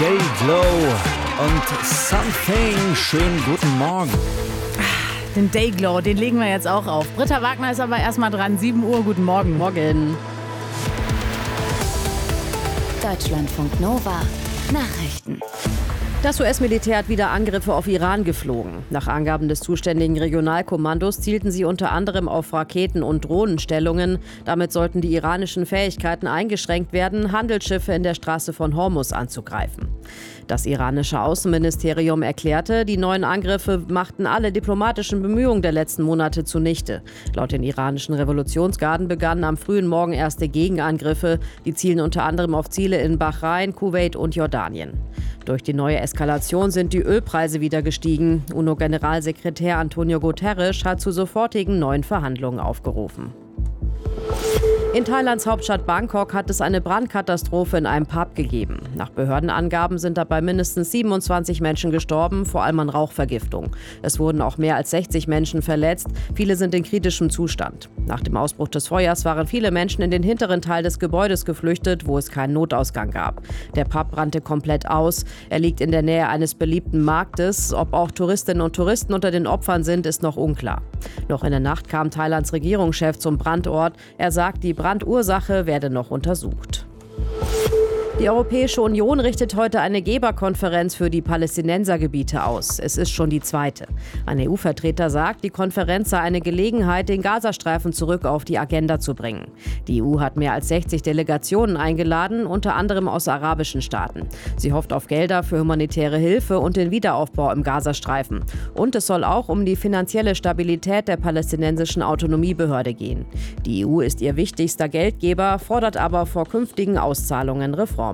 Dayglow und Something. Schönen guten Morgen. Den Dayglow, den legen wir jetzt auch auf. Britta Wagner ist aber erstmal dran. 7 Uhr, guten Morgen. Morgen. Deutschlandfunk Nova. Nachrichten. Das US-Militär hat wieder Angriffe auf Iran geflogen. Nach Angaben des zuständigen Regionalkommandos zielten sie unter anderem auf Raketen- und Drohnenstellungen. Damit sollten die iranischen Fähigkeiten eingeschränkt werden, Handelsschiffe in der Straße von Hormuz anzugreifen. Das iranische Außenministerium erklärte, die neuen Angriffe machten alle diplomatischen Bemühungen der letzten Monate zunichte. Laut den iranischen Revolutionsgarden begannen am frühen Morgen erste Gegenangriffe. Die zielen unter anderem auf Ziele in Bahrain, Kuwait und Jordanien. Durch die neue Eskalation sind die Ölpreise wieder gestiegen. UNO-Generalsekretär Antonio Guterres hat zu sofortigen neuen Verhandlungen aufgerufen. In Thailands Hauptstadt Bangkok hat es eine Brandkatastrophe in einem Pub gegeben. Nach Behördenangaben sind dabei mindestens 27 Menschen gestorben, vor allem an Rauchvergiftung. Es wurden auch mehr als 60 Menschen verletzt. Viele sind in kritischem Zustand. Nach dem Ausbruch des Feuers waren viele Menschen in den hinteren Teil des Gebäudes geflüchtet, wo es keinen Notausgang gab. Der Pub brannte komplett aus. Er liegt in der Nähe eines beliebten Marktes. Ob auch Touristinnen und Touristen unter den Opfern sind, ist noch unklar. Noch in der Nacht kam Thailands Regierungschef zum Brandort. Er sagt, die Brandursache werde noch untersucht. Die Europäische Union richtet heute eine Geberkonferenz für die Palästinensergebiete aus. Es ist schon die zweite. Ein EU-Vertreter sagt, die Konferenz sei eine Gelegenheit, den Gazastreifen zurück auf die Agenda zu bringen. Die EU hat mehr als 60 Delegationen eingeladen, unter anderem aus arabischen Staaten. Sie hofft auf Gelder für humanitäre Hilfe und den Wiederaufbau im Gazastreifen. Und es soll auch um die finanzielle Stabilität der palästinensischen Autonomiebehörde gehen. Die EU ist ihr wichtigster Geldgeber, fordert aber vor künftigen Auszahlungen Reformen.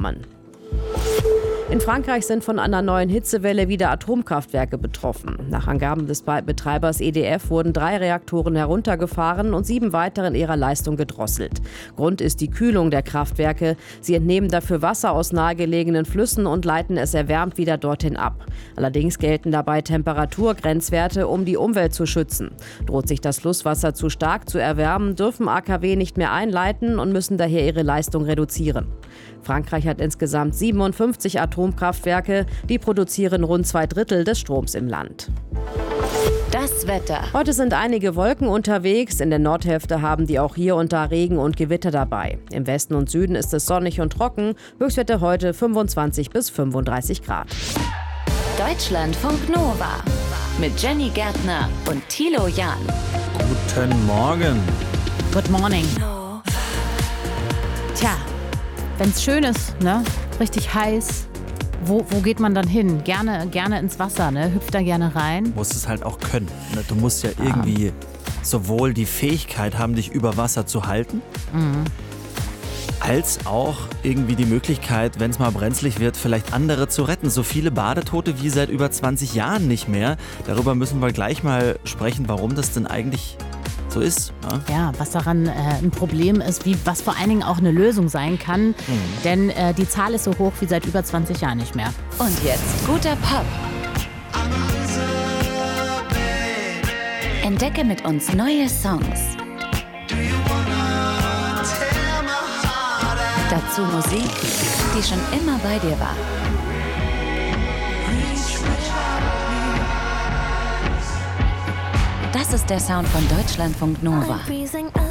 In Frankreich sind von einer neuen Hitzewelle wieder Atomkraftwerke betroffen. Nach Angaben des Betreibers EDF wurden 3 Reaktoren heruntergefahren und 7 weitere in ihrer Leistung gedrosselt. Grund ist die Kühlung der Kraftwerke. Sie entnehmen dafür Wasser aus nahegelegenen Flüssen und leiten es erwärmt wieder dorthin ab. Allerdings gelten dabei Temperaturgrenzwerte, um die Umwelt zu schützen. Droht sich das Flusswasser zu stark zu erwärmen, dürfen AKW nicht mehr einleiten und müssen daher ihre Leistung reduzieren. Frankreich hat insgesamt 57 Atomkraftwerke, die produzieren rund 2/3 des Stroms im Land. Das Wetter. Heute sind einige Wolken unterwegs. In der Nordhälfte haben die auch hier und da Regen und Gewitter dabei. Im Westen und Süden ist es sonnig und trocken. Höchstwerte heute 25 bis 35 Grad. Deutschlandfunk Nova. Mit Jenny Gärtner und Thilo Jahn. Guten Morgen. Good morning. Tja, wenn es schön ist, ne? Richtig heiß, wo geht man dann hin? Gerne ins Wasser, ne? Hüpft da gerne rein. Du musst es halt auch können. Ne? Du musst ja irgendwie sowohl die Fähigkeit haben, dich über Wasser zu halten, als auch irgendwie die Möglichkeit, wenn es mal brenzlig wird, vielleicht andere zu retten. So viele Badetote wie seit über 20 Jahren nicht mehr. Darüber müssen wir gleich mal sprechen, warum das denn eigentlich so ist. Ne? Ja, was daran ein Problem ist, was vor allen Dingen auch eine Lösung sein kann. Denn die Zahl ist so hoch wie seit über 20 Jahren nicht mehr. Und jetzt guter Pop. Entdecke mit uns neue Songs. Dazu Musik, die schon immer bei dir war. Das ist der Sound von Deutschlandfunk Nova.